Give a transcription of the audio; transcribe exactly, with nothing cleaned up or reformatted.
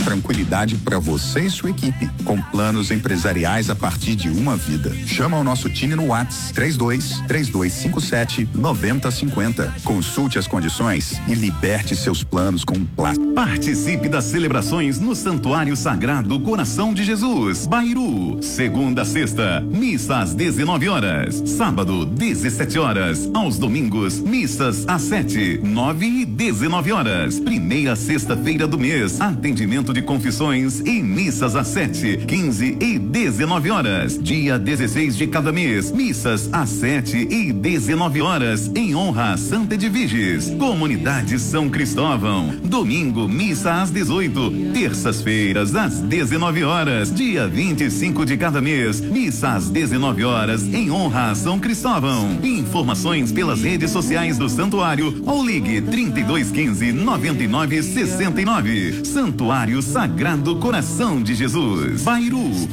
tranquilidade para você e sua equipe, com planos empresariais a partir de uma vida. Chama o nosso time no WhatsApp três dois três dois cinco sete nove zero cinco zero. Consulte as condições e liberte seus planos com um plástico. Participe das celebrações no Santuário Sagrado Coração de Jesus, Bairu. Segunda a sexta, missa às dezenove horas. Sábado, dezessete horas. Aos domingos, missas às sete, nove e dezenove horas. Primeira sexta-feira do mês, atendimento de confissões e missas às sete, quinze e dezenove horas. Dia dezesseis de cada mês, missas às sete e dezenove horas, em honra a Santa Edviges. Comunidade São Cristóvão. Domingo, missa às dezoito. Terças-feiras, às dezenove horas. Dia vinte e cinco de cada mês, missa às dezenove horas, em honra a São Cristóvão. Informações pelas redes sociais do santuário ou ligue trinta e dois quinze, noventa e nove sessenta e nove. Santuário Sagrado Coração de Jesus, Bairu.